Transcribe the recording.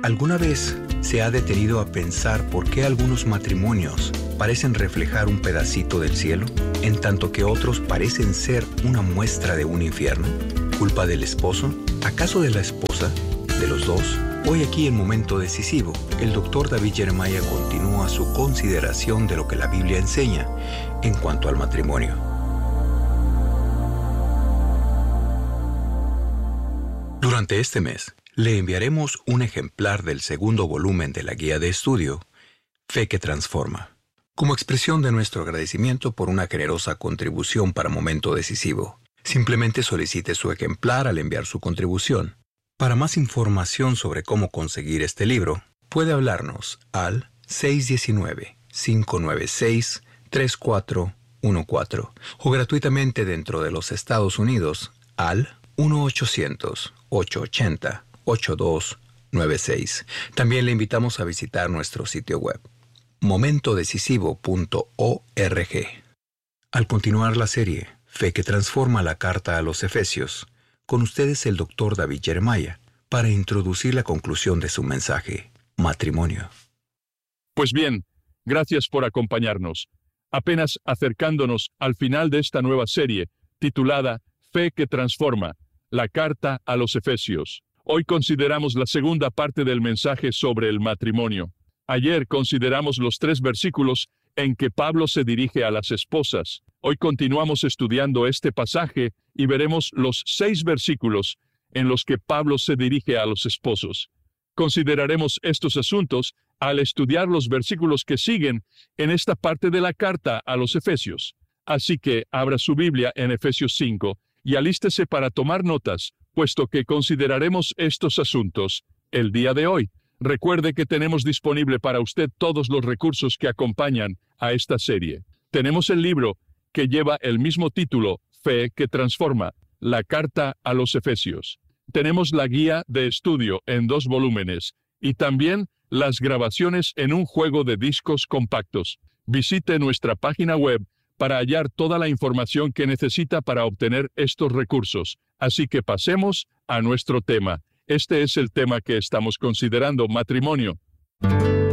¿Alguna vez se ha detenido a pensar por qué algunos matrimonios parecen reflejar un pedacito del cielo, en tanto que otros parecen ser una muestra de un infierno? ¿Culpa del esposo? ¿Acaso de la esposa? ¿De los dos? Hoy aquí en Momento Decisivo, el Dr. David Jeremiah continúa su consideración de lo que la Biblia enseña en cuanto al matrimonio. Durante este mes, le enviaremos un ejemplar del segundo volumen de la guía de estudio, Fe que Transforma, como expresión de nuestro agradecimiento por una generosa contribución para Momento Decisivo. Simplemente solicite su ejemplar al enviar su contribución. Para más información sobre cómo conseguir este libro, puede hablarnos al 619-596-3414 o gratuitamente dentro de los Estados Unidos al 1-800-880-8296. También le invitamos a visitar nuestro sitio web, momentodecisivo.org. Al continuar la serie Fe que Transforma, la carta a los Efesios, con ustedes el Dr. David Jeremiah, para introducir la conclusión de su mensaje, Matrimonio. Pues bien, gracias por acompañarnos. Apenas acercándonos al final de esta nueva serie, titulada Fe que Transforma, la carta a los Efesios. Hoy consideramos la segunda parte del mensaje sobre el matrimonio. Ayer consideramos los 3 versículos en que Pablo se dirige a las esposas. Hoy continuamos estudiando este pasaje y veremos los 6 versículos en los que Pablo se dirige a los esposos. Consideraremos estos asuntos al estudiar los versículos que siguen en esta parte de la carta a los Efesios. Así que abra su Biblia en Efesios 5 y alístese para tomar notas, puesto que consideraremos estos asuntos el día de hoy. Recuerde que tenemos disponible para usted todos los recursos que acompañan a esta serie. Tenemos el libro que lleva el mismo título, Fe que Transforma, la carta a los Efesios. Tenemos la guía de estudio en 2 volúmenes y también las grabaciones en un juego de discos compactos. Visite nuestra página web para hallar toda la información que necesita para obtener estos recursos. Así que pasemos a nuestro tema. Este es el tema que estamos considerando, matrimonio.